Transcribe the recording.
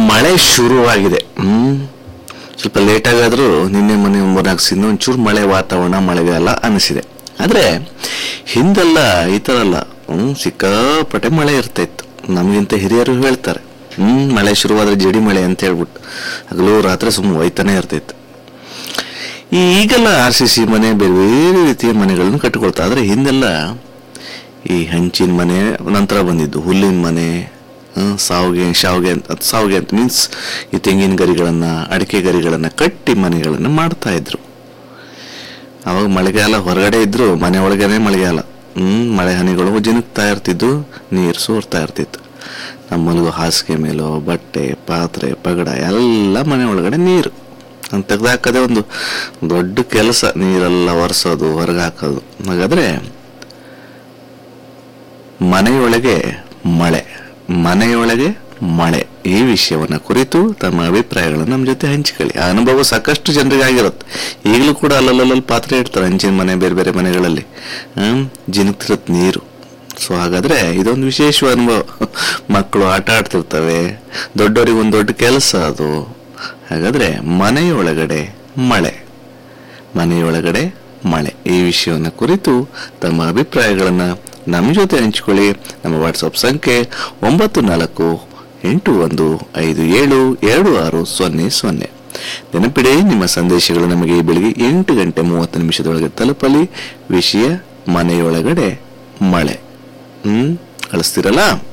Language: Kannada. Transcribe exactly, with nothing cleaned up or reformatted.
ಮಳೆ ಶುರುವಾಗಿದೆ. ಹ್ಮ್ ಸ್ವಲ್ಪ ಲೇಟಾಗಾದರೂ ನಿನ್ನೆ ಮೊನ್ನೆ ಮೂರ್ನಾಲ್ಕು ಒಂಚೂರು ಮಳೆ ವಾತಾವರಣ ಮಳೆಗಾಲ ಅನಿಸಿದೆ. ಆದರೆ ಹಿಂದೆಲ್ಲ ಈ ಥರ ಅಲ್ಲ. ಹ್ಮ್ ಸಿಕ್ಕಾಪಟ್ಟೆ ಮಳೆ ಇರ್ತಾ ಇತ್ತು. ನಮಗಿಂತ ಹಿರಿಯರು ಹೇಳ್ತಾರೆ, ಹ್ಮ್ ಮಳೆ ಶುರುವಾದ್ರೆ ಜಡಿ ಮಳೆ ಅಂತ ಹೇಳ್ಬಿಟ್ಟು ಹಗಲು ರಾತ್ರಿ ಸುಮ್ಮನೆ ಒಯ್ತಾನೆ ಇರ್ತೈತ್ತು. ಈ ಈಗೆಲ್ಲ ಆರ್ ಸಿ ಸಿ ಮನೆ, ಬೇರೆ ಬೇರೆ ರೀತಿಯ ಮನೆಗಳನ್ನು ಕಟ್ಟಿಕೊಳ್ತಾ. ಆದರೆ ಹಿಂದೆಲ್ಲ ಈ ಹಂಚಿನ ಮನೆ, ನಂತರ ಬಂದಿದ್ದು ಹುಲ್ಲಿನ ಮನೆ, ಸಾವಿಗೆ ಶಾವಿಗೆ ಅಂತ ಅದು ಸಾವಿಗೆ ಅಂತ ಮೀನ್ಸ್ ಈ ತೆಂಗಿನ ಗರಿಗಳನ್ನು, ಅಡಿಕೆ ಗರಿಗಳನ್ನು ಕಟ್ಟಿ ಮನೆಗಳನ್ನು ಮಾಡ್ತಾ ಇದ್ರು. ಅವಾಗ ಮಳೆಗಾಲ ಹೊರಗಡೆ ಇದ್ರು, ಮನೆ ಒಳಗನೆ ಮಳೆಗಾಲ. ಹ್ಮ್ ಮಳೆ ಹನಿಗಳು ಜಿನುಗ್ತಾ ಇರ್ತಿದ್ದು, ನೀರು ಸೋರ್ತಾ ಇರ್ತಿತ್ತು. ನಮ್ಮಲ್ಲಿಗೂ ಹಾಸಿಗೆ ಮೇಲೋ ಬಟ್ಟೆ ಪಾತ್ರೆ ಪಗಡ ಎಲ್ಲ ಮನೆ ಒಳಗಡೆ ನೀರು ಅಂತ ತೆಗೆದಾಕೋದೇ ಒಂದು ದೊಡ್ಡ ಕೆಲಸ. ನೀರೆಲ್ಲ ಒರೆಸೋದು, ಹೊರಗೆ ಹಾಕೋದು. ಹಾಗಾದ್ರೆ ಮನೆಯೊಳಗೆ ಮಳೆ, ಮನೆಯೊಳಗೆ ಮಳೆ ಈ ವಿಷಯವನ್ನ ಕುರಿತು ತಮ್ಮ ಅಭಿಪ್ರಾಯಗಳನ್ನು ನಮ್ಮ ಜೊತೆ ಹಂಚಿಕೊಳ್ಳಿ. ಆ ಅನುಭವ ಸಾಕಷ್ಟು ಜನರಿಗೆ ಆಗಿರುತ್ತೆ. ಈಗಲೂ ಕೂಡ ಅಲ್ಲಲ್ಲಲ್ಲಿ ಪಾತ್ರೆ ಇಡ್ತಾರೆ ಹಂಚಿನ ಮನೆ, ಬೇರೆ ಬೇರೆ ಮನೆಗಳಲ್ಲಿ ಹ್ಮ್ ಜಿನುಗ್ತಿರತ್ ನೀರು. ಸೊ ಹಾಗಾದ್ರೆ ಇದೊಂದು ವಿಶೇಷ ಅನುಭವ. ಮಕ್ಕಳು ಆಟ ಆಡ್ತಿರ್ತವೆ, ದೊಡ್ಡವರಿಗೆ ಒಂದು ದೊಡ್ಡ ಕೆಲಸ ಅದು. ಹಾಗಾದ್ರೆ ಮನೆಯೊಳಗಡೆ ಮಳೆ, ಮನೆಯೊಳಗಡೆ ಮಳೆ ಈ ವಿಷಯವನ್ನು ಕುರಿತು ತಮ್ಮ ಅಭಿಪ್ರಾಯಗಳನ್ನ ನಮ್ಮ ಜೊತೆ ಹಂಚಿಕೊಳ್ಳಿ. ನಮ್ಮ ವಾಟ್ಸಪ್ ಸಂಖ್ಯೆ ಒಂಬತ್ತು ನಾಲ್ಕು ಎಂಟು ಒಂದು ಐದು ಏಳು ಎರಡು ಆರು ಸೊನ್ನೆ ಸೊನ್ನೆ. ನೆನಪಿಡಿ, ನಿಮ್ಮ ಸಂದೇಶಗಳು ನಮಗೆ ಬೆಳಿಗ್ಗೆ ಎಂಟು ಗಂಟೆ ಮೂವತ್ತು ನಿಮಿಷದೊಳಗೆ ತಲುಪಲಿ. ವಿಷಯ ಮನೆಯೊಳಗಡೆ ಮಳೆ. ಹ್ಮ್ ಕಳಿಸ್ತಿರಲ್ಲ.